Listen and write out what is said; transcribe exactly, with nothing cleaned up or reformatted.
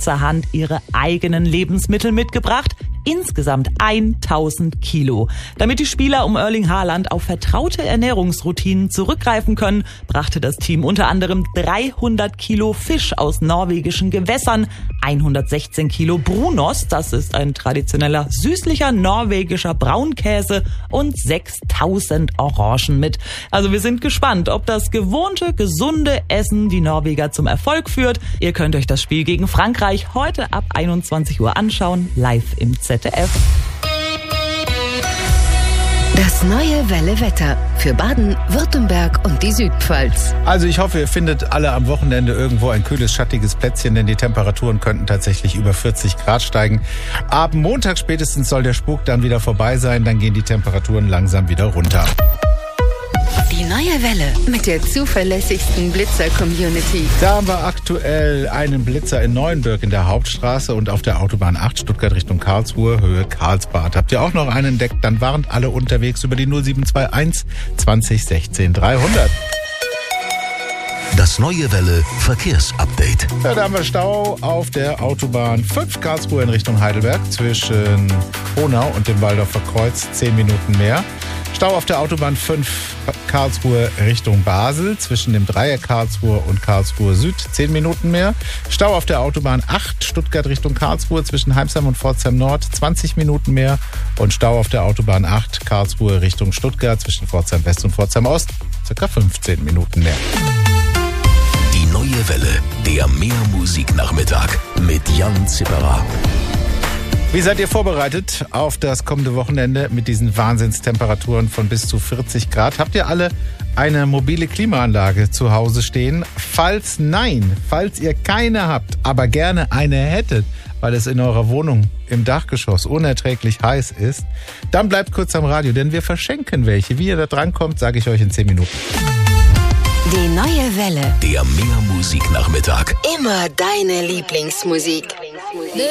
kurzerhand ihre eigenen Lebensmittel mitgebracht. Insgesamt tausend Kilo. Damit die Spieler um Erling Haaland auf vertraute Ernährungsroutinen zurückgreifen können, brachte das Team unter anderem dreihundert Kilo Fisch aus norwegischen Gewässern, hundertsechzehn Kilo Brunost, das ist ein traditioneller süßlicher norwegischer Braunkäse, und sechstausend Orangen mit. Also wir sind gespannt, ob das gewohnte, gesunde Essen die Norweger zum Erfolg führt. Ihr könnt euch das Spiel gegen Frankreich heute ab einundzwanzig Uhr anschauen, live im Z D F. Das neue Welle-Wetter für Baden, Württemberg und die Südpfalz. Also ich hoffe, ihr findet alle am Wochenende irgendwo ein kühles, schattiges Plätzchen, denn die Temperaturen könnten tatsächlich über vierzig Grad steigen. Ab Montag spätestens soll der Spuk dann wieder vorbei sein, dann gehen die Temperaturen langsam wieder runter. Die neue Welle mit der zuverlässigsten Blitzer-Community. Da haben wir aktuell einen Blitzer in Neuenbürg in der Hauptstraße und auf der Autobahn acht Stuttgart Richtung Karlsruhe, Höhe Karlsbad. Habt ihr auch noch einen entdeckt? Dann warnt alle unterwegs über die null sieben zwei eins zwanzig sechzehn dreihundert. Das neue Welle Verkehrsupdate. Ja, da haben wir Stau auf der Autobahn fünf Karlsruhe in Richtung Heidelberg zwischen Honau und dem Waldorfer Kreuz zehn Minuten mehr. Stau auf der Autobahn fünf Karlsruhe Richtung Basel zwischen dem Dreieck Karlsruhe und Karlsruhe Süd zehn Minuten mehr. Stau auf der Autobahn acht Stuttgart Richtung Karlsruhe zwischen Heimsheim und Pforzheim Nord zwanzig Minuten mehr. Und Stau auf der Autobahn acht Karlsruhe Richtung Stuttgart zwischen Pforzheim West und Pforzheim Ost ca. fünfzehn Minuten mehr. Die neue Welle, der Mehrmusiknachmittag mit Jan Zipperer. Wie seid ihr vorbereitet auf das kommende Wochenende mit diesen Wahnsinnstemperaturen von bis zu vierzig Grad? Habt ihr alle eine mobile Klimaanlage zu Hause stehen? Falls nein, falls ihr keine habt, aber gerne eine hättet, weil es in eurer Wohnung im Dachgeschoss unerträglich heiß ist, dann bleibt kurz am Radio, denn wir verschenken welche. Wie ihr da drankommt, sage ich euch in zehn Minuten. Die neue Welle. Der Mehrmusiknachmittag. Immer deine Lieblingsmusik.